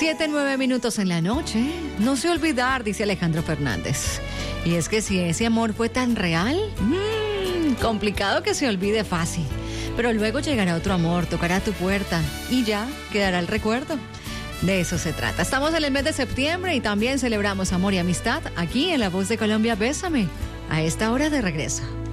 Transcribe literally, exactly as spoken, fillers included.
Siete, nueve minutos en la noche. No sé olvidar, dice Alejandro Fernández. Y es que si ese amor fue tan real, mmm, complicado que se olvide fácil. Pero luego llegará otro amor, tocará tu puerta y ya quedará el recuerdo. De eso se trata. Estamos en el mes de septiembre y también celebramos amor y amistad aquí en La Voz de Colombia. Bésame. A esta hora de regreso.